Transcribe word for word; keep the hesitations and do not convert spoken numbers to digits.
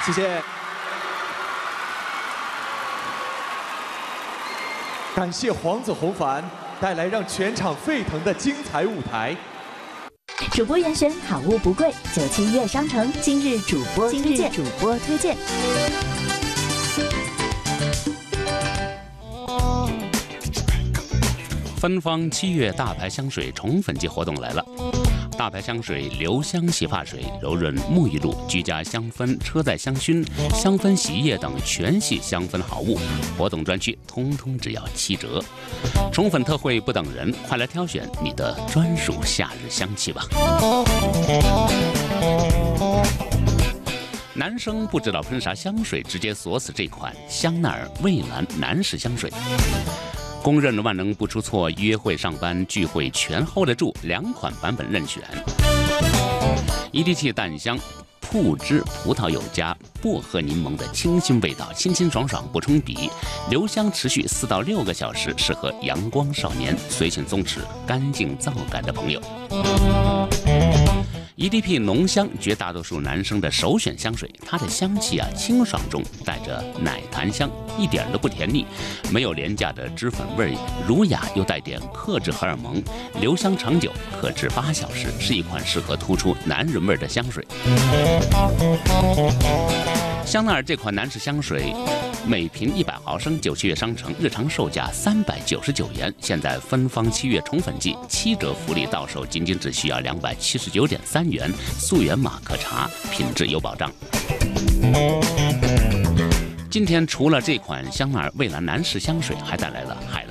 谢谢。感谢黄子弘凡带来让全场沸腾的精彩舞台。 主播严选好物不贵，九七悦商城今日主播今日主播推荐。 芬芳七月大牌香水宠粉季活动来了。大牌香水留香洗发水、柔润沐浴露、居家香氛、车载香薰、香氛洗衣液等全系香氛好物，活动专区通通只要七折。宠粉特惠不等人，快来挑选你的专属夏日香气吧。男生不知道喷啥香水，直接锁死这款香奈儿蔚蓝男士香水。公认万能不出错，约会、上班、聚会全 hold 得住，两款版本任选。一滴气淡香，铺汁葡萄柚加薄荷柠檬的清新味道，清清爽爽不冲鼻，留香持续四到六个小时，适合阳光少年、随性松弛、干净皂感的朋友。E D P 浓香，绝大多数男生的首选香水。它的香气啊，清爽中带着奶檀香，一点都不甜腻，没有廉价的脂粉味，儒雅又带点克制荷尔蒙，留香长久，可至八小时，是一款适合突出男人味的香水。香奈儿这款男士香水，每瓶一百毫升，九七月商城日常售价三百九十九元，现在芬芳七月宠粉季，七折福利到手仅仅只需要两百七十九点三元，溯源码可查，品质有保障。今天除了这款香奈儿蔚蓝男士香水，还带来了海